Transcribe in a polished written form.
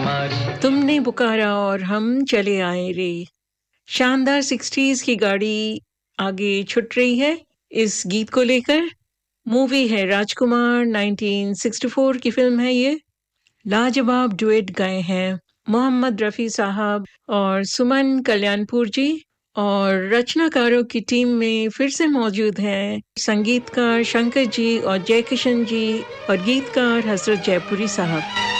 तुमने पुकारा और हम चले आए रे। शानदार 60s की गाड़ी आगे छुट रही है इस गीत को लेकर। मूवी है राजकुमार, 1964 की फिल्म है ये। लाजवाब डुएट गाए हैं मोहम्मद रफ़ी साहब और सुमन कल्याणपुर जी। और रचनाकारों की टीम में फिर से मौजूद हैं संगीतकार शंकर जी और जयकिशन जी और गीतकार हजरत जयपुरी साहब।